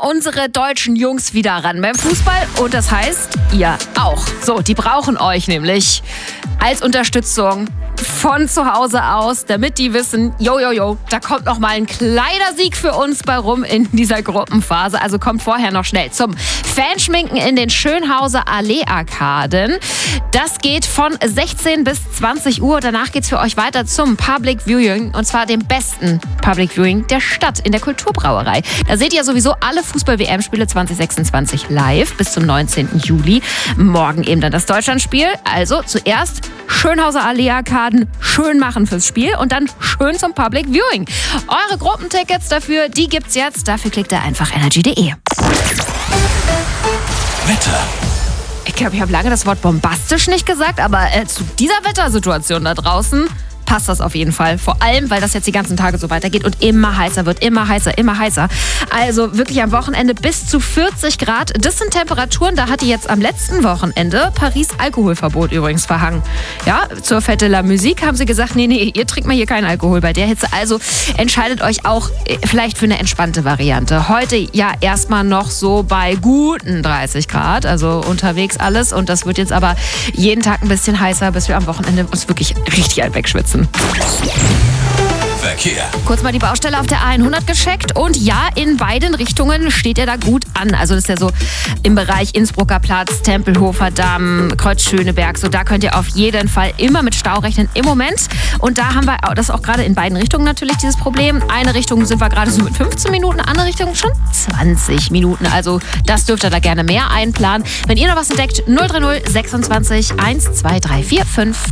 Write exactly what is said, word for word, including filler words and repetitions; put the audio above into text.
unsere deutschen Jungs wieder ran beim Fußball und das heißt, ihr auch. So, die brauchen euch nämlich als Unterstützung von zu Hause aus, damit die wissen, jo, jo, jo, da kommt noch mal ein kleiner Sieg für uns bei rum in dieser Gruppenphase. Also kommt vorher noch schnell zum Fanschminken in den Schönhauser Allee-Arkaden. Das geht von sechzehn bis zwanzig Uhr. Danach geht's für euch weiter zum Public Viewing und zwar dem besten Public Viewing der Stadt in der Kulturbrauerei. Da seht ihr sowieso alle Fußball-W M-Spiele zwanzig sechsundzwanzig live bis zum neunzehnten Juli. Morgen eben dann das Deutschlandspiel. Also zuerst Schönhauser Allee-Arkaden schön machen fürs Spiel und dann schön zum Public Viewing. Eure Gruppentickets dafür, die gibt's jetzt. Dafür klickt ihr einfach energy punkt de. Wetter. Ich glaube, ich habe lange das Wort bombastisch nicht gesagt, aber äh, zu dieser Wettersituation da draußen passt das auf jeden Fall. Vor allem, weil das jetzt die ganzen Tage so weitergeht und immer heißer wird, immer heißer, immer heißer. Also wirklich am Wochenende bis zu vierzig Grad. Das sind Temperaturen, da hat die jetzt am letzten Wochenende Paris Alkoholverbot übrigens verhangen. Ja, zur Fête de la Musique haben sie gesagt, nee, nee, ihr trinkt mal hier keinen Alkohol bei der Hitze. Also entscheidet euch auch vielleicht für eine entspannte Variante. Heute ja erstmal noch so bei guten dreißig Grad, also unterwegs alles. Und das wird jetzt aber jeden Tag ein bisschen heißer, bis wir am Wochenende uns wirklich richtig alt wegschwitzen. Verkehr. Kurz mal die Baustelle auf der A hundert gecheckt und ja, in beiden Richtungen steht er da gut an. Also das ist ja so im Bereich Innsbrucker Platz, Tempelhofer Damm, Kreuz Schöneberg. So, da könnt ihr auf jeden Fall immer mit Stau rechnen im Moment. Und da haben wir das auch gerade in beiden Richtungen natürlich dieses Problem. Eine Richtung sind wir gerade so mit fünfzehn Minuten, andere Richtung schon zwanzig Minuten. Also das dürft ihr da gerne mehr einplanen. Wenn ihr noch was entdeckt, null drei null sechsundzwanzig eins zwei drei vier fünf.